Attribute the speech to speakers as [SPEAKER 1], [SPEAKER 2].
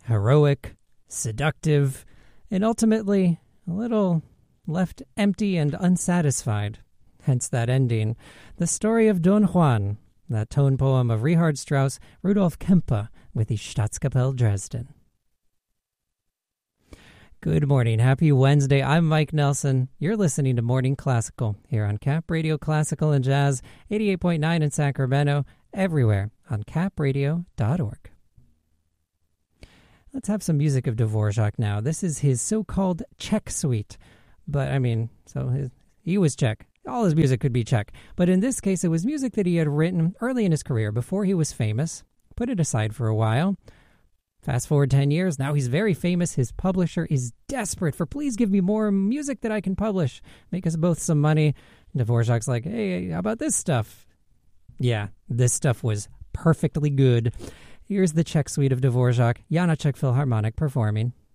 [SPEAKER 1] heroic, seductive, and ultimately a little left empty and unsatisfied. Hence that ending. The story of Don Juan, that tone poem of Richard Strauss, Rudolf Kempe with the Staatskapelle Dresden. Good morning. Happy Wednesday. I'm Mike Nelson. You're listening to Morning Classical here on Cap Radio Classical and Jazz, 88.9 in Sacramento, everywhere on capradio.org. Let's have some music of Dvorak now. This is his so-called Czech suite. But, he was Czech. All his music could be Czech. But in this case, it was music that he had written early in his career before he was famous. Put it aside for a while. Fast forward 10 years, now he's very famous. His publisher is desperate for, please give me more music that I can publish. Make us both some money. Dvorak's like, hey, how about this stuff? Yeah, this stuff was perfectly good. Here's the Czech suite of Dvorak, Janáček Philharmonic performing.